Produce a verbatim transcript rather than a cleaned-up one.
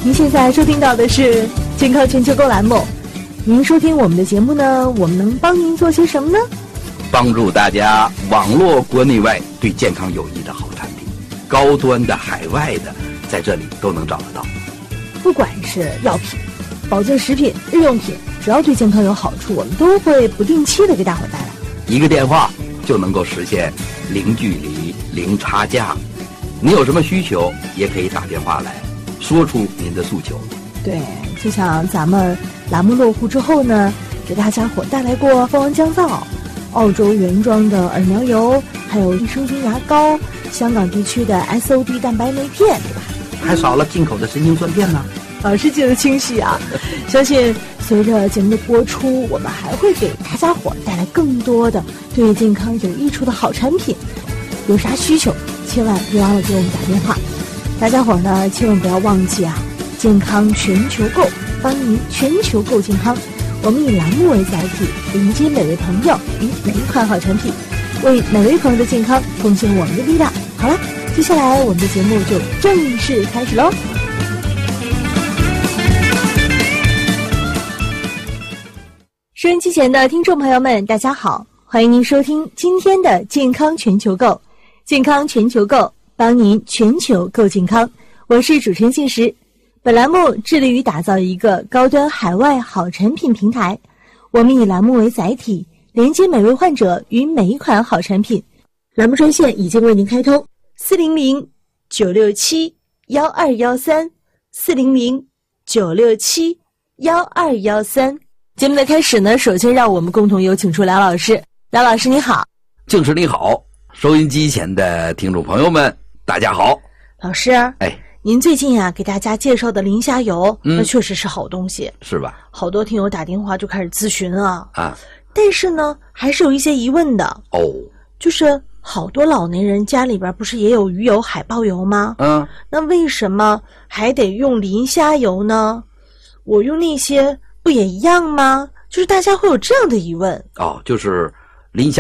您现在收听到的是健康全球购栏目。您收听我们的节目呢，我们能帮您做些什么呢？ 帮助大家网络国内外对健康有益的好产品，高端的、海外的，在这里都能找得到。 不管是药品、保健食品、日用品，只要对健康有好处，我们都会不定期的给大伙带来。 一个电话就能够实现零距离、零差价。你有什么需求，也可以打电话来说出您的诉求。 对，就像咱们栏目落户之后呢，给大家伙带来过蜂王降噪、澳洲原装的耳苗油，还有益生菌牙膏，香港地区的 S O D 蛋白酶片，对吧？ 还少了进口的神经酸片呢。 老师记得清晰啊！相信随着节目的播出，我们还会给大家伙带来更多的对健康有益处的好产品。有啥需求，千万别忘了给我们打电话。大家伙呢，千万不要忘记啊！健康全球购，帮您全球购健康。我们以栏目为载体，迎接每位朋友与每一款好产品，为每位朋友的健康贡献我们的力量。好了，接下来我们的节目就正式开始喽。收音机前的听众朋友们，大家好，欢迎您收听今天的健康全球购。健康全球购，帮您全球购健康。我是主持人信实。本栏目致力于打造一个高端海外好产品平台。我们以栏目为载体，连接每位患者与每一款好产品。栏目专线已经为您开通：四零零九六七幺二幺三，四零零九六七幺二幺三。节目的开始呢，首先让我们共同有请出梁老师。梁老师你好。 静师你好，收音机前的听众朋友们大家好。 老师， 哎， 您最近啊给大家介绍的磷虾油，嗯、那确实是好东西， 是吧？ 好多听友打电话就开始咨询啊啊， 但是呢还是有一些疑问的哦， 就是好多老年人家里边不是也有鱼油、海豹油吗？ 嗯， 那为什么还得用磷虾油呢？我用那些不也一样吗？就是大家会有这样的疑问。 哦，就是磷虾